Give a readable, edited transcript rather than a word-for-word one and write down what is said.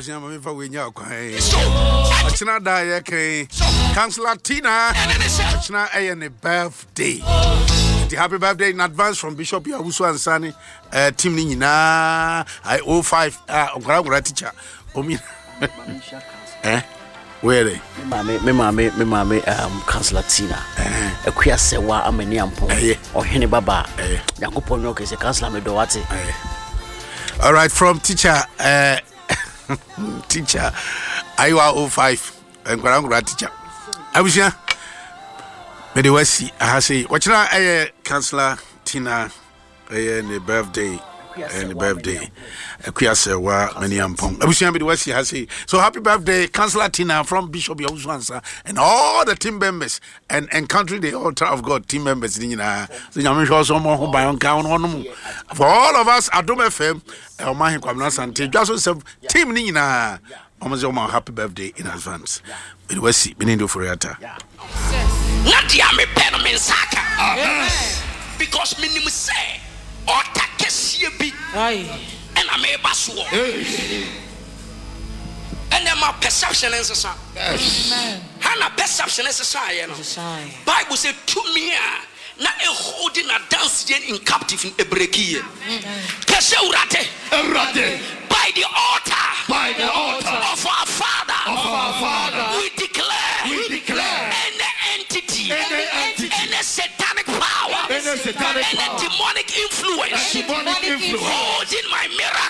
abusia ma me fa we nya kwan achina da ye kan Councillor Tina achina ne birthday. Happy birthday in advance from Bishop Yawusu Ansani team ni nyina I 05 ogara teacher omi where they me mama Councillor Tina akuya sewa amani ampon ohene baba yakopon no kese Councillor me do wate. All right, from teacher teacher Iwa 05 ogara teacher abusia me de wasi ahase watchna Councillor Tina ne birthday akuya sewa many ampon abusia me de wasi ahase. So happy birthday Councillor Tina from Bishop Yawusu and all the team members and encountering the altar of God team members nyina so nyame hwo so mo ho ban kan no for all of us Adom FM o ma hin kwamna sante dwaso se team ni nyina omo happy birthday in advance. Me de wasi me ndo foriata Nadia me pen me saka. Because minimum say or takesie bi. And I may basso. And then my perception is a sign. Amen. Hana perception is a sign. Bible said to me na e holding a dance in captive in Ebrekie. Keseurate. By the altar of our Father, we declare any entity, any satanic power, any demonic influence holding my miracle.